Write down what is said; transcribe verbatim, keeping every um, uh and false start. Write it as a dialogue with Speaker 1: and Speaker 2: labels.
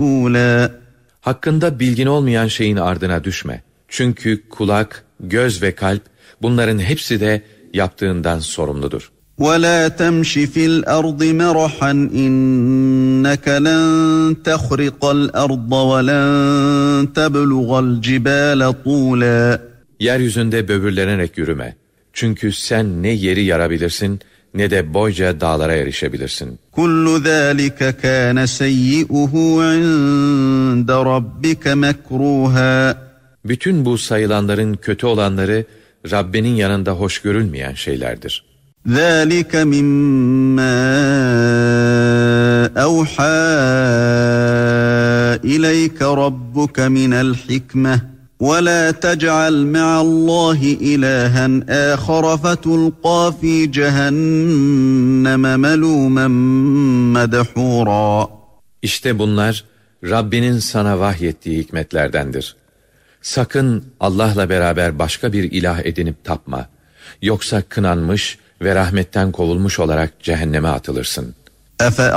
Speaker 1: مسؤولا.
Speaker 2: Hakkında bilgin olmayan şeyin ardına düşme. Çünkü kulak, göz ve kalp bunların hepsi de yaptığından sorumludur.
Speaker 1: وَلَا تَمْشِ فِي الْأَرْضِ مَرَحًا إِنَّكَ لَنْ تَخْرِقَ الْأَرْضَ وَلَنْ تَبْلُغَ الْجِبَالَ طُولًا.
Speaker 2: Yeryüzünde böbürlenerek yürüme. Çünkü sen ne yeri yarabilirsin ne de boyca dağlara erişebilirsin.
Speaker 1: كُلُّ ذَٰلِكَ كَانَ سَيِّئُهُ عِنْدَ رَبِّكَ مَكْرُوهًا.
Speaker 2: Bütün bu sayılanların kötü olanları Rabbinin yanında hoş görülmeyen şeylerdir.
Speaker 1: ذَٰلِكَ مِمَّا أَوْحَى إِلَيْكَ رَبُّكَ مِنَ الْحِكْمَةِ وَلَا تَجْعَلْ مَعَ اللّٰهِ إِلَٰهًا آخَرَ فَتُلْقَى فِي جَهَنَّمَ مَلُومًا مَدْحُورًا.
Speaker 2: İşte bunlar Rabbinin sana vahyettiği hikmetlerdendir. Sakın Allah'la beraber başka bir ilah edinip tapma. Yoksa kınanmış ve rahmetten kovulmuş olarak cehenneme atılırsın.